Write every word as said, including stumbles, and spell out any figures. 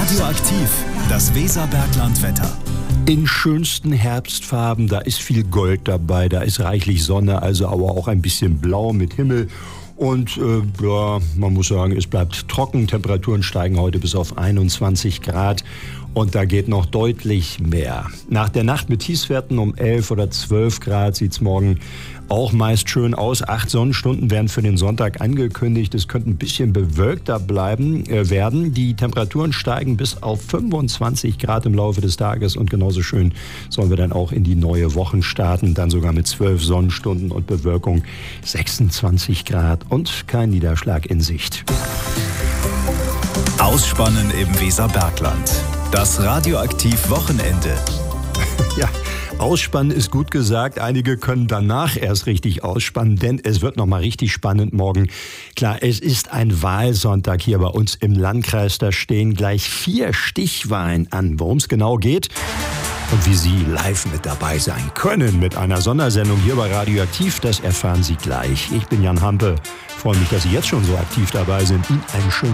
Radioaktiv, das Weserberglandwetter. In schönsten Herbstfarben, da ist viel Gold dabei, da ist reichlich Sonne, also aber auch ein bisschen Blau mit Himmel. Und äh, ja, man muss sagen, es bleibt trocken. Temperaturen steigen heute bis auf einundzwanzig Grad. Und da geht noch deutlich mehr. Nach der Nacht mit Tiefstwerten um elf oder zwölf Grad sieht es morgen auch meist schön aus. Acht Sonnenstunden werden für den Sonntag angekündigt. Es könnte ein bisschen bewölkter bleiben äh, werden. Die Temperaturen steigen bis auf fünfundzwanzig Grad im Laufe des Tages. Und genauso schön sollen wir dann auch in die neue Woche starten. Dann sogar mit zwölf Sonnenstunden und Bewölkung sechsundzwanzig Grad und kein Niederschlag in Sicht. Ausspannen im Weserbergland. Das Radioaktiv-Wochenende. Ja, ausspannen ist gut gesagt. Einige können danach erst richtig ausspannen, denn es wird noch mal richtig spannend morgen. Klar, es ist ein Wahlsonntag hier bei uns im Landkreis. Da stehen gleich vier Stichwahlen an. Worum es genau geht und wie Sie live mit dabei sein können mit einer Sondersendung hier bei Radioaktiv, das erfahren Sie gleich. Ich bin Jan Hampe. Freue mich, dass Sie jetzt schon so aktiv dabei sind. Ihnen einen schönen